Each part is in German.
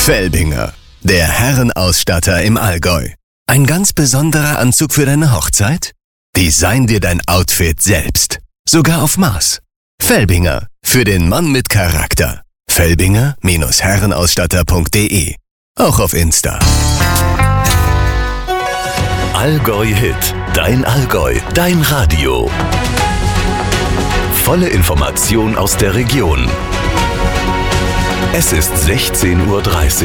Felbinger, der Herrenausstatter im Allgäu. Ein ganz besonderer Anzug für deine Hochzeit? Design dir dein Outfit selbst. Sogar auf Maß. Felbinger, für den Mann mit Charakter. Felbinger-Herrenausstatter.de. Auch auf Insta. Allgäu Hit. Dein Allgäu. Dein Radio. Volle Information aus der Region. Es ist 16:30 Uhr.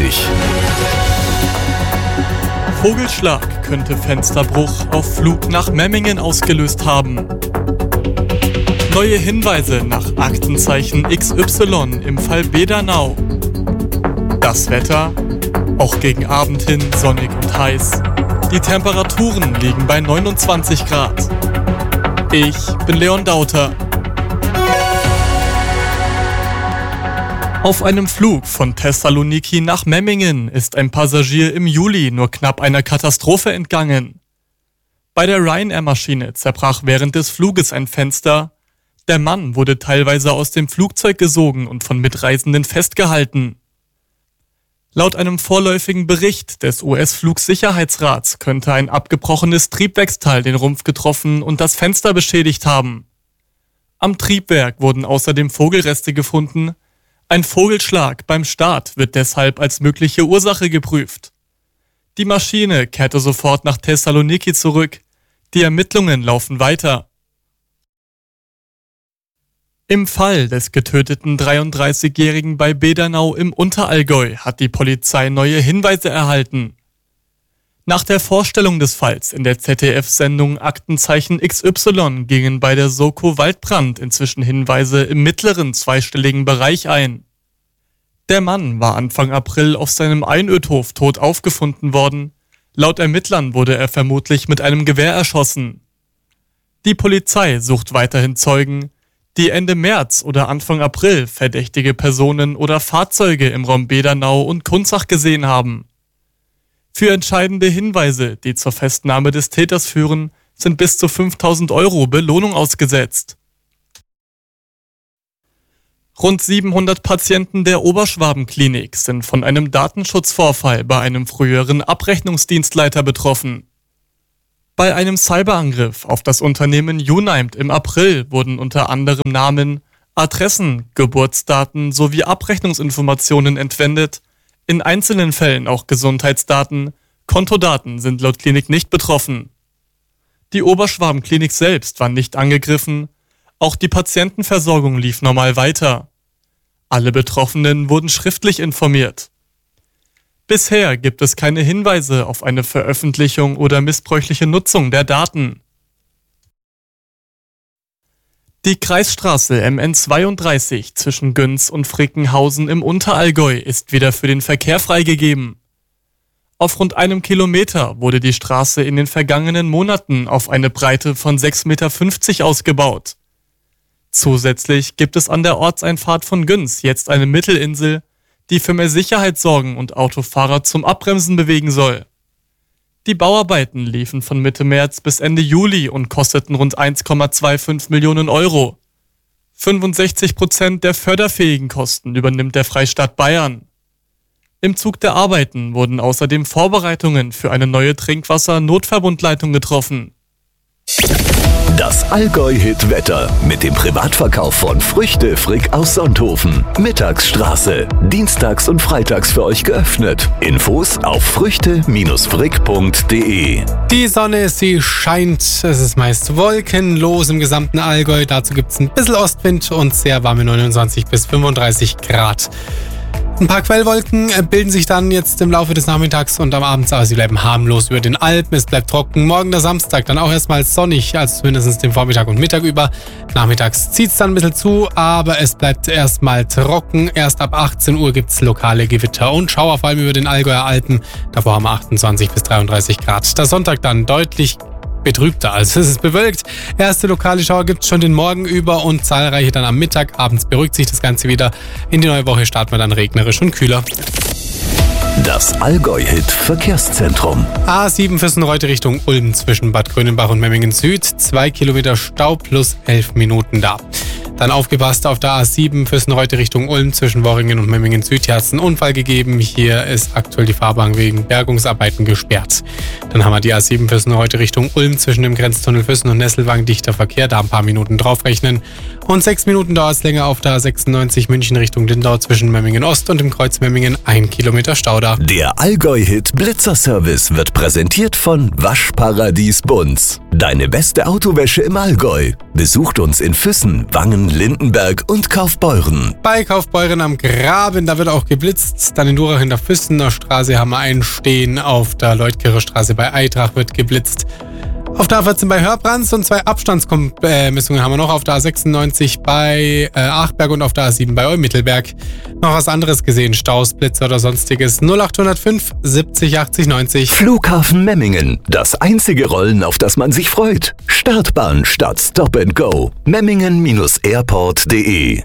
Vogelschlag könnte Fensterbruch auf Flug nach Memmingen ausgelöst haben. Neue Hinweise nach Aktenzeichen XY im Fall Bedernau. Das Wetter, auch gegen Abend hin sonnig und heiß. Die Temperaturen liegen bei 29 Grad. Ich bin Leon Dauter. Auf einem Flug von Thessaloniki nach Memmingen ist ein Passagier im Juli nur knapp einer Katastrophe entgangen. Bei der Ryanair-Maschine zerbrach während des Fluges ein Fenster. Der Mann wurde teilweise aus dem Flugzeug gesogen und von Mitreisenden festgehalten. Laut einem vorläufigen Bericht des US-Flugsicherheitsrats könnte ein abgebrochenes Triebwerksteil den Rumpf getroffen und das Fenster beschädigt haben. Am Triebwerk wurden außerdem Vogelreste gefunden. Ein Vogelschlag beim Start wird deshalb als mögliche Ursache geprüft. Die Maschine kehrte sofort nach Thessaloniki zurück. Die Ermittlungen laufen weiter. Im Fall des getöteten 33-Jährigen bei Bedernau im Unterallgäu hat die Polizei neue Hinweise erhalten. Nach der Vorstellung des Falls in der ZDF-Sendung Aktenzeichen XY gingen bei der Soko Waldbrand inzwischen Hinweise im mittleren zweistelligen Bereich ein. Der Mann war Anfang April auf seinem Einödhof tot aufgefunden worden. Laut Ermittlern wurde er vermutlich mit einem Gewehr erschossen. Die Polizei sucht weiterhin Zeugen, die Ende März oder Anfang April verdächtige Personen oder Fahrzeuge im Raum Bedernau und Kunzach gesehen haben. Für entscheidende Hinweise, die zur Festnahme des Täters führen, sind bis zu 5.000 € Belohnung ausgesetzt. Rund 700 Patienten der Oberschwaben-Klinik sind von einem Datenschutzvorfall bei einem früheren Abrechnungsdienstleiter betroffen. Bei einem Cyberangriff auf das Unternehmen Unimed im April wurden unter anderem Namen, Adressen, Geburtsdaten sowie Abrechnungsinformationen entwendet. In einzelnen Fällen auch Gesundheitsdaten, Kontodaten sind laut Klinik nicht betroffen. Die Oberschwaben-Klinik selbst war nicht angegriffen, auch die Patientenversorgung lief normal weiter. Alle Betroffenen wurden schriftlich informiert. Bisher gibt es keine Hinweise auf eine Veröffentlichung oder missbräuchliche Nutzung der Daten. Die Kreisstraße MN32 zwischen Güns und Frickenhausen im Unterallgäu ist wieder für den Verkehr freigegeben. Auf rund 1 Kilometer wurde die Straße in den vergangenen Monaten auf eine Breite von 6,50 Meter ausgebaut. Zusätzlich gibt es an der Ortseinfahrt von Güns jetzt eine Mittelinsel, die für mehr Sicherheit sorgen und Autofahrer zum Abbremsen bewegen soll. Die Bauarbeiten liefen von Mitte März bis Ende Juli und kosteten rund 1,25 Millionen €. 65% der förderfähigen Kosten übernimmt der Freistaat Bayern. Im Zug der Arbeiten wurden außerdem Vorbereitungen für eine neue Trinkwasser-Notverbundleitung getroffen. Das Allgäu-Hit-Wetter mit dem Privatverkauf von Früchte Frick aus Sonthofen. Mittagsstraße. Dienstags und freitags für euch geöffnet. Infos auf früchte-frick.de. Die Sonne, sie scheint. Es ist meist wolkenlos im gesamten Allgäu. Dazu gibt es ein bisschen Ostwind und sehr warme 29 bis 35 Grad. Ein paar Quellwolken bilden sich dann jetzt im Laufe des Nachmittags und am Abend, aber sie bleiben harmlos über den Alpen. Es bleibt trocken. Morgen der Samstag dann auch erstmal sonnig, also zumindest den Vormittag und Mittag über. Nachmittags zieht es dann ein bisschen zu, aber es bleibt erstmal trocken. Erst ab 18 Uhr gibt es lokale Gewitter und Schauer, vor allem über den Allgäuer Alpen. Davor haben wir 28 bis 33 Grad. Der Sonntag dann deutlich betrübter, also es ist bewölkt. Erste lokale Schauer gibt es schon den Morgen über und zahlreiche dann am Mittag. Abends beruhigt sich das Ganze wieder. In die neue Woche starten wir dann regnerisch und kühler. Das Allgäu-Hit Verkehrszentrum. A7 Füssenreute Richtung Ulm zwischen Bad Grönenbach und Memmingen Süd. 2 Kilometer Stau plus 11 Minuten da. Dann aufgepasst, auf der A7 Füssen-Reutte Richtung Ulm zwischen Worringen und Memmingen Süd hat es einen Unfall gegeben. Hier ist aktuell die Fahrbahn wegen Bergungsarbeiten gesperrt. Dann haben wir die A7 Füssen-Reutte Richtung Ulm zwischen dem Grenztunnel Füssen und Nesselwang dichter Verkehr, da ein paar Minuten draufrechnen. Und 6 Minuten dauert es länger auf der A96 München Richtung Lindau zwischen Memmingen Ost und dem Kreuz Memmingen 1 Kilometer Stauder. Der Allgäu-Hit Blitzerservice wird präsentiert von Waschparadies Bunz. Deine beste Autowäsche im Allgäu. Besucht uns in Füssen, Wangen, Lindenberg und Kaufbeuren. Bei Kaufbeuren am Graben, da wird auch geblitzt. Dann in Durach in der Füssener Straße haben wir einen stehen. Auf der Leutkircher Straße bei Eitrach wird geblitzt. Auf der A14 bei Hörbrands und 2 Abstandsmessungen haben wir noch auf der A96 bei Achberg und auf der A7 bei Eumittelberg. Noch was anderes gesehen, Staus, Blitzer oder sonstiges. 0805 70 80 90. Flughafen Memmingen, das einzige Rollen, auf das man sich freut. Startbahn statt Stop and Go. Memmingen-airport.de.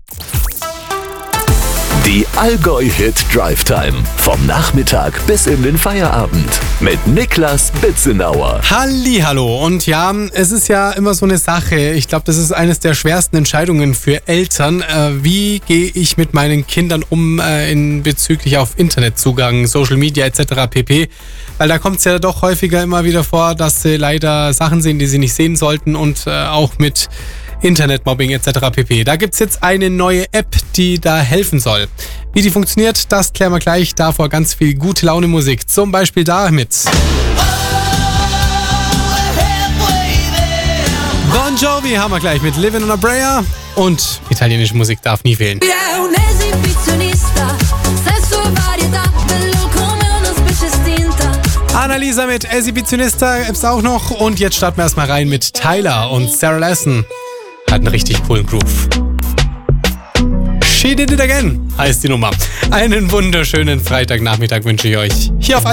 Die Allgäu-Hit Drive Time. Vom Nachmittag bis in den Feierabend. Mit Niklas Bitzenauer. Hallihallo. Und ja, es ist ja immer so eine Sache. Ich glaube, das ist eines der schwersten Entscheidungen für Eltern. Wie gehe ich mit meinen Kindern um bezüglich auf Internetzugang, Social Media etc. pp. Weil da kommt es ja doch häufiger immer wieder vor, dass sie leider Sachen sehen, die sie nicht sehen sollten und auch mit Internetmobbing etc. pp. Da gibt's jetzt eine neue App, die da helfen soll. Wie die funktioniert, das klären wir gleich. Davor ganz viel gute Laune Musik. Zum Beispiel damit Bon Jovi haben wir gleich mit Living on a Prayer. Und italienische Musik darf nie fehlen. Annalisa mit Esibizionista gibt's auch noch. Und jetzt starten wir erstmal rein mit Tyler und Sarah Lassen. Hat einen richtig coolen Groove. She Did It Again heißt die Nummer. Einen wunderschönen Freitagnachmittag wünsche ich euch. Hier auf